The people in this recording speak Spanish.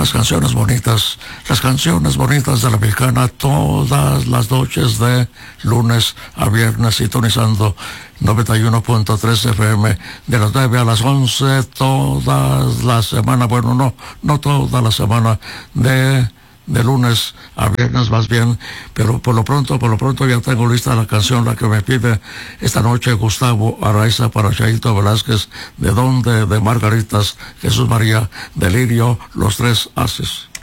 las canciones bonitas de la mexicana todas las noches de lunes a viernes, sintonizando 91.3 FM de las 9 a las 11 todas las semanas, bueno, no toda la semana, de lunes a viernes más bien, pero por lo pronto ya tengo lista la canción, la que me pide esta noche Gustavo Araiza para Chaito Velázquez. ¿De dónde? De Margaritas, Jesús María, Delirio, Los Tres Haces.